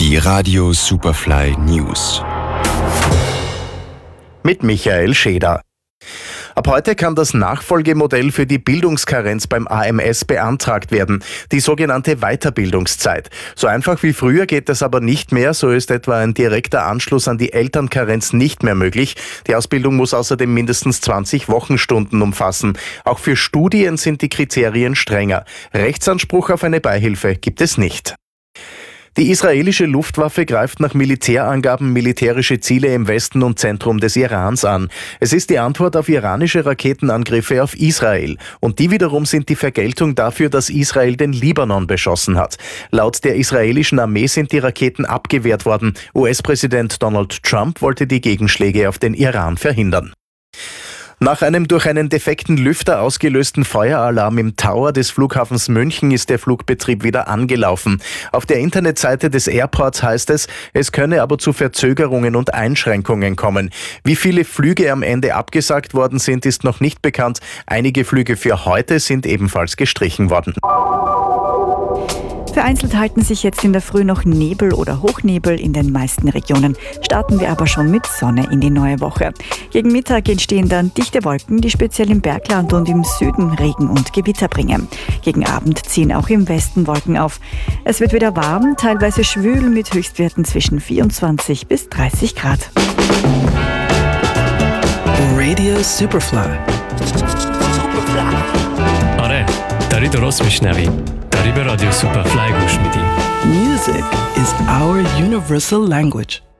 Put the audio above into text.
Die Radio Superfly News. Mit Michael Scheder. Ab heute kann das Nachfolgemodell für die Bildungskarenz beim AMS beantragt werden, die sogenannte Weiterbildungszeit. So einfach wie früher geht es aber nicht mehr, so ist etwa ein direkter Anschluss an die Elternkarenz nicht mehr möglich. Die Ausbildung muss außerdem mindestens 20 Wochenstunden umfassen. Auch für Studien sind die Kriterien strenger. Rechtsanspruch auf eine Beihilfe gibt es nicht. Die israelische Luftwaffe greift nach Militärangaben militärische Ziele im Westen und Zentrum des Irans an. Es ist die Antwort auf iranische Raketenangriffe auf Israel. Und die wiederum sind die Vergeltung dafür, dass Israel den Libanon beschossen hat. Laut der israelischen Armee sind die Raketen abgewehrt worden. US-Präsident Donald Trump wollte die Gegenschläge auf den Iran verhindern. Nach einem durch einen defekten Lüfter ausgelösten Feueralarm im Tower des Flughafens München ist der Flugbetrieb wieder angelaufen. Auf der Internetseite des Airports heißt es, es könne aber zu Verzögerungen und Einschränkungen kommen. Wie viele Flüge am Ende abgesagt worden sind, ist noch nicht bekannt. Einige Flüge für heute sind ebenfalls gestrichen worden. Vereinzelt halten sich jetzt in der Früh noch Nebel oder Hochnebel in den meisten Regionen. Starten wir aber schon mit Sonne in die neue Woche. Gegen Mittag entstehen dann dichte Wolken, die speziell im Bergland und im Süden Regen und Gewitter bringen. Gegen Abend ziehen auch im Westen Wolken auf. Es wird wieder warm, teilweise schwül mit Höchstwerten zwischen 24 bis 30 Grad. Radio Superfly. آره داری درست میشنوی داری به رادیو سوپرفلای گوش میدی Music is our universal language.